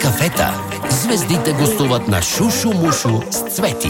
кафета звездите гостуват на Шушу Мушу с Цвети.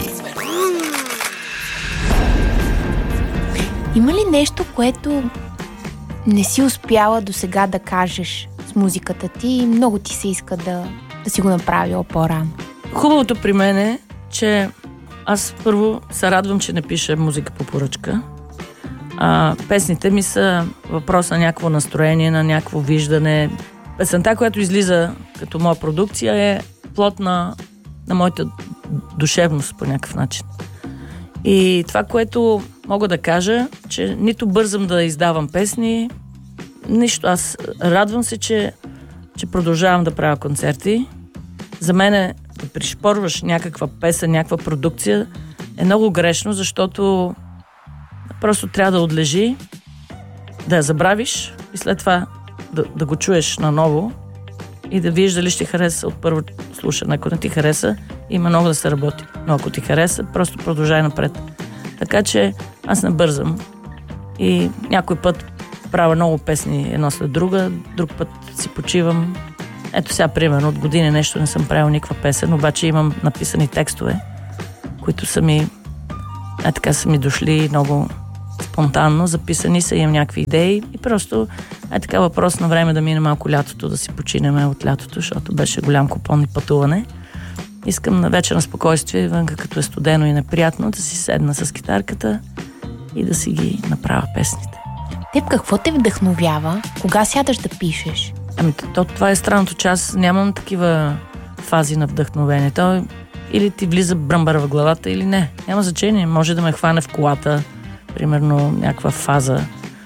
Има ли нещо, което не си успяла до сега да кажеш с музиката ти и много ти се иска да си го направила по-рано? Хубавото при мен е, че аз първо се радвам, че не пиша музика по поръчка. Песните ми са въпрос на някакво настроение, на някакво виждане. Песента, която излиза като моя продукция, е плод на моята душевност по някакъв начин. И това, което мога да кажа, че нито бързам да издавам песни, нищо. Аз радвам се, че продължавам да правя концерти. За мен да пришпорваш някаква песен, някаква продукция е много грешно, защото просто трябва да отлежи, да я забравиш и след това да го чуеш наново и да видиш дали ще хареса от първо слушане. Ако не ти хареса, има много да се работи. Но ако ти хареса, просто продължай напред. Така че аз не бързам и някой път правя много песни едно след друга, друг път си почивам. Ето сега, примерно, от години нещо не съм правил никаква песен, обаче имам написани текстове, които са ми дошли много спонтанно, записани са, имам някакви идеи и просто така въпрос на време да мине малко лятото, да си починеме от лятото, защото беше голям купон и пътуване. Искам на вечер на спокойствие, вънка като е студено и неприятно, да си седна с китарката и да си ги направя песните. Теб какво те вдъхновява? Кога сядаш да пишеш? Това е странното, че аз нямам такива фази на вдъхновение. То или ти влиза бръмбър в главата, или не. Няма значение. Може да ме хване в колата, примерно някаква фаза.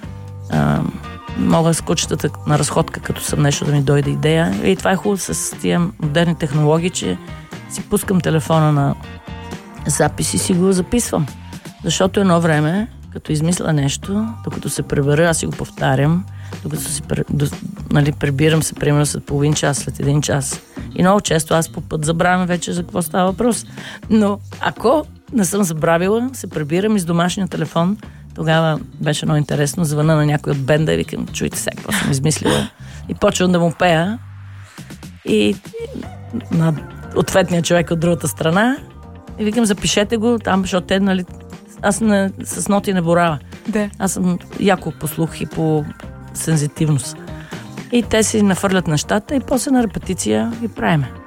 Мога с кучетата на разходка, като съм нещо да ми дойде идея. И това е хубаво с тия модерни технологии, че си пускам телефона на запис и си го записвам. Защото едно време, като измисля нещо, докато се пребера, аз си го повтарям, докато се прибирам се, примерно след половин час, след един час. И много често аз по път забравям вече за какво става въпрос. Но ако не съм забравила, се прибирам и с домашния телефон, тогава беше много интересно, звъна на някой от бенда и викам, чуйте сега, какво съм измислила. И почвам да му пея. И на ответния човек от другата страна и викам, запишете го там, защото те, нали, аз с ноти не боравя. Да. Аз съм яко по слух и по сензитивност. И те си нафърлят нещата и после на репетиция ги правиме.